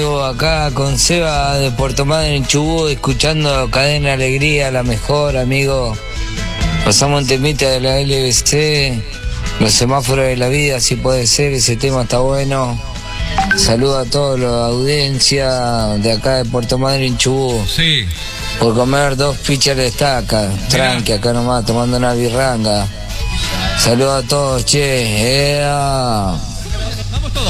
Acá con Seba de Puerto Madryn en Chubut, escuchando Cadena Alegría, la mejor, amigo. Pasamos un temita de la LBC, los semáforos de la vida, si puede ser, ese tema está bueno. Saludo a toda la audiencia de acá de Puerto Madryn en Chubut. Sí. Por comer 2 fichas de estaca, tranqui, acá nomás, tomando una birranga. Saludo a todos, che.